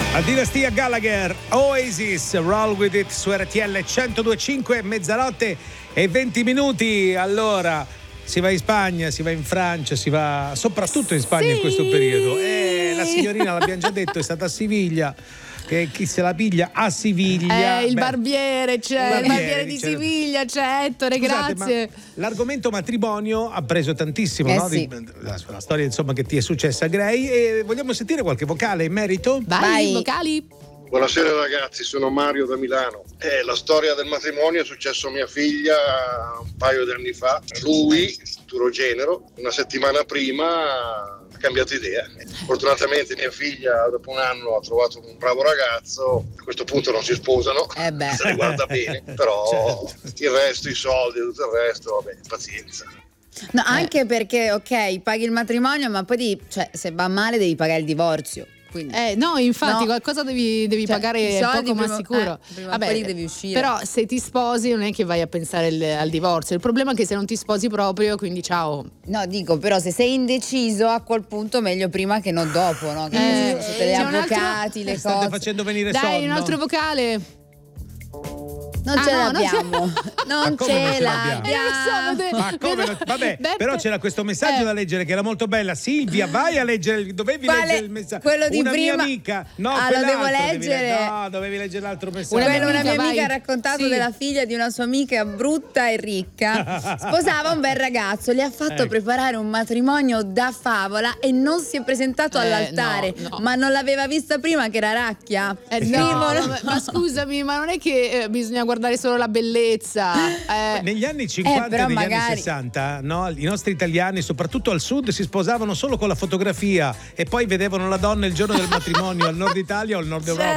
La dinastia Gallagher, Oasis, Roll With It su RTL 102.5, mezzanotte e 20 minuti. Allora, si va in Spagna, si va in Francia, si va soprattutto in Spagna in questo periodo. La signorina, l'abbiamo già detto, è stata a Siviglia. Che chi se la piglia a Siviglia. Il barbiere c'è, il barbiere di Siviglia c'è, Ettore. Scusate, grazie. L'argomento matrimonio ha preso tantissimo, no? Sì. La storia insomma che ti è successa a Grey, e vogliamo sentire qualche vocale in merito? Vai. Vocali. Buonasera ragazzi, sono Mario da Milano. La storia del matrimonio è successo a mia figlia un paio di anni fa. Lui, turogenero, una settimana prima ha cambiato idea. Fortunatamente mia figlia dopo un anno ha trovato un bravo ragazzo. A questo punto non si sposano, se ne guarda bene, però il resto, i soldi e tutto il resto, vabbè, pazienza. No, anche perché ok, paghi il matrimonio, ma poi se va male devi pagare il divorzio. Quindi. No, infatti qualcosa devi pagare poco ma sicuro. Vabbè, devi uscire. Però se ti sposi non è che vai a pensare al divorzio. Il problema è che se non ti sposi proprio, quindi ciao. No, dico, però se sei indeciso a quel punto meglio prima che non dopo, no? Che tutte le avvocati, le cose. State facendo venire sonno. Dai, un altro vocale. Non ce l'abbiamo. Non ce l'abbiamo. Ma come? Vabbè, però c'era questo messaggio da leggere che era molto bella. Silvia, vai a leggere. Dovevi leggere il messaggio. Quello di una prima. Mia amica. No, lo devo leggere. No, dovevi leggere l'altro messaggio. Una mia amica ha raccontato della figlia di una sua amica brutta e ricca. Sposava un bel ragazzo, le ha fatto preparare un matrimonio da favola e non si è presentato all'altare. No. Ma non l'aveva vista prima che era racchia. Ma scusami, ma non è che bisogna guardare solo la bellezza. Negli anni 50 e negli anni 60, no? I nostri italiani, soprattutto al sud, si sposavano solo con la fotografia e poi vedevano la donna il giorno del matrimonio al nord Italia o al nord Europa.